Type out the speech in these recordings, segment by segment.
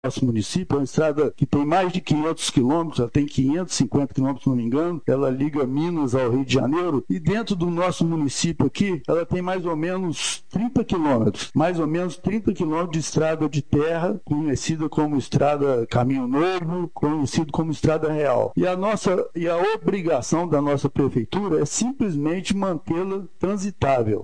nosso município, é uma estrada que tem mais de 500 quilômetros, ela tem 550 quilômetros, se não me engano, ela liga Minas ao Rio de Janeiro, e dentro do nosso município aqui, ela tem mais ou menos 30 quilômetros de estrada de terra, conhecida como estrada Caminho Novo, conhecido como estrada real. E a obrigação da nossa prefeitura é simplesmente mantê-la transitável.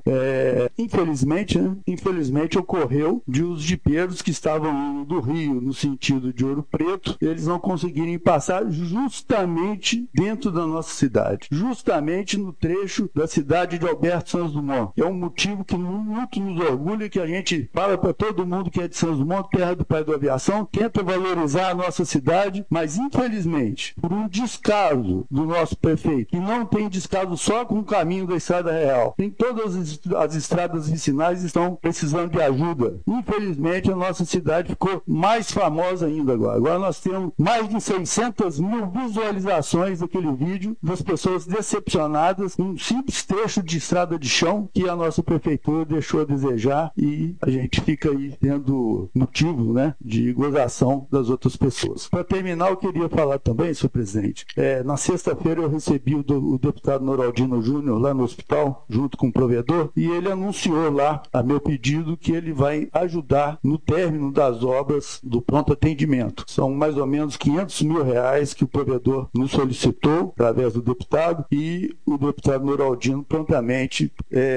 Infelizmente ocorreu de os jipeiros que estavam indo do Rio no sentido de Ouro Preto, eles não conseguirem passar justamente dentro da nossa cidade, justamente no trecho da cidade de Alberto Santos Dumont. É um motivo que muito nos orgulha, que a gente fala para todo mundo que é de Santos Dumont, terra do pai da aviação, tenta valorizar a nossa cidade, mas infelizmente, por um descaso do nosso prefeito, que não tem descaso só com o caminho da estrada real, tem todas as estradas vicinais estão precisando de ajuda. Infelizmente, a nossa cidade ficou mais famosa ainda agora. Agora nós temos mais de 600 mil visualizações daquele vídeo das pessoas decepcionadas com um simples trecho de estrada de chão que a nossa prefeitura deixou a desejar, e a gente fica aí tendo motivo, né, de gozação das outras pessoas. Para terminar, eu queria falar também, senhor presidente, na sexta-feira eu recebi o deputado Noraldino Júnior lá no hospital, junto com o provedor, e ele anunciou lá, a meu pedido, que ele vai ajudar no término das obras do pronto atendimento. São mais ou menos R$500 mil que o provedor nos solicitou através do deputado, e o deputado Noraldino prontamente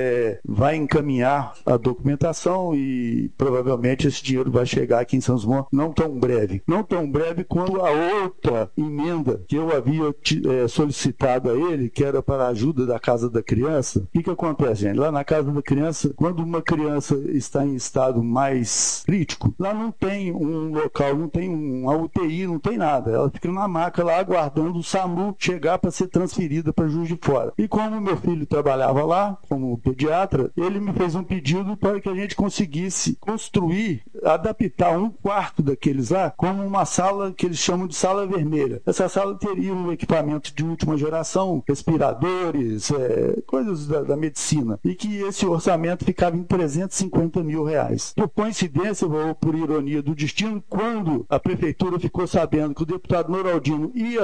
vai encaminhar a documentação, e provavelmente esse dinheiro vai chegar aqui em Santos Dumont não tão breve quanto a outra emenda que eu havia solicitado a ele, que era para a ajuda da Casa da Criança. O que acontece, gente? Lá na Casa da Criança, quando uma criança está em estado mais crítico, lá não tem um local, não tem uma UTI, não tem nada. Ela fica na maca lá aguardando o SAMU chegar para ser transferida para Juiz de Fora. E como meu filho trabalhava lá como pediatra, ele me fez um pedido para que a gente conseguisse construir, adaptar um quarto daqueles lá como uma sala que eles chamam de sala vermelha. Essa sala teria um equipamento de última geração, respiradores, coisas da medicina, e que esse orçamento ficava em R$350 mil. Por coincidência, ou por ironia do destino, quando a prefeitura ficou sabendo que o deputado Noraldino ia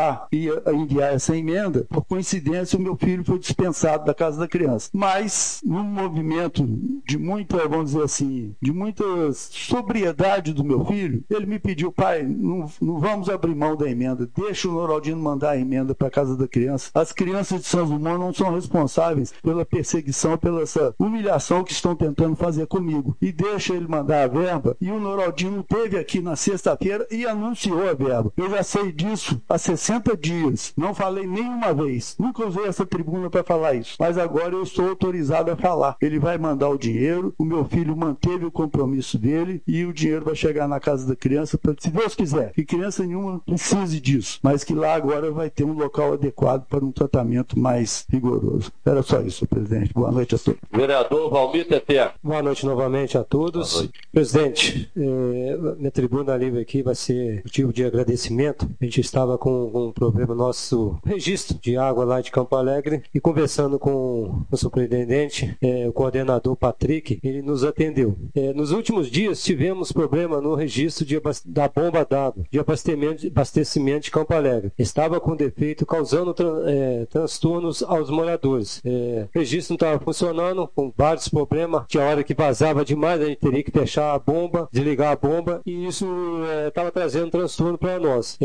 enviar essa emenda, por coincidência o meu filho foi dispensado da Casa da Criança. Mas, num movimento de muita, vamos dizer assim, de muita sobriedade do meu filho, ele me pediu: pai, não vamos abrir mão da emenda, deixa o Noraldino mandar a emenda para a Casa da Criança. As crianças de Santos Dumont não são responsáveis pela perseguição, pela essa humilhação que estão tentando fazer comigo, e deixa ele mandar a verba. E o Noraldino esteve aqui na sexta-feira e anunciou a verba. Eu já sei disso há 60 dias, não falei nenhuma vez, nunca usei essa tribuna para falar isso, mas agora eu estou autorizado a falar. Ele vai mandar o dinheiro, o meu filho manteve o compromisso dele, e o dinheiro vai chegar na Casa da Criança, para, se Deus quiser, que criança nenhuma precise disso, mas que lá agora vai ter um local adequado para um tratamento mais rigoroso. Era só isso, presidente. Boa noite a todos. Vereador Valmir Teté. Boa noite novamente a todos. Presidente, minha tribuna livre aqui vai ser motivo de agradecimento. A gente estava com um problema no nosso registro de água lá de Campo Alegre, e conversando com o superintendente, o coordenador Patrick, ele nos atendeu. Nos últimos dias tivemos problema no registro da bomba d'água de abastecimento de Campo Alegre. Estava com defeito, causando transtornos aos moradores. O registro não estava funcionando, com vários problemas. Tinha hora que vazava demais, a gente teria que fechar a bomba, desligar a bomba, e isso estava trazendo transtorno para nós.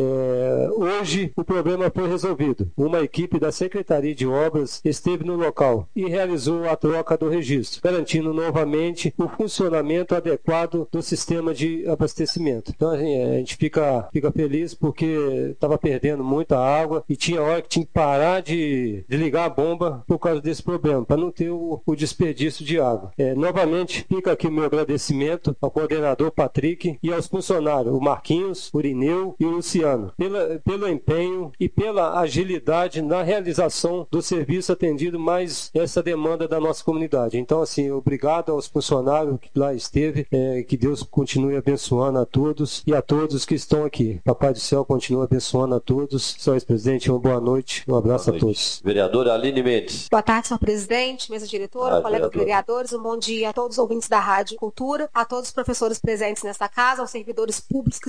Hoje o problema foi resolvido. Uma equipe da Secretaria de Obras esteve no local e realizou a troca do registro, garantindo novamente o funcionamento adequado do sistema de abastecimento. Então a gente fica feliz, porque estava perdendo muita água e tinha hora que tinha que parar de ligar a bomba por causa desse problema, para não ter o desperdício de água. Novamente fica aqui o meu agradecimento ao coordenador Patrick e aos funcionários, o Marquinhos, o Irineu e o Luciano, pelo empenho e pela agilidade na realização do serviço atendido mais essa demanda da nossa comunidade. Então, assim, obrigado aos funcionários que lá esteve, que Deus continue abençoando a todos e a todos que estão aqui. Papai do Céu continue abençoando a todos. Senhor ex-presidente, uma boa noite, um abraço a todos. Vereadora Aline Mendes. Boa tarde, senhor presidente, mesa diretora, colegas vereadores, um bom dia a todos os ouvintes da Rádio Cultura, a todos os professores presentes nesta casa. aos servidores públicos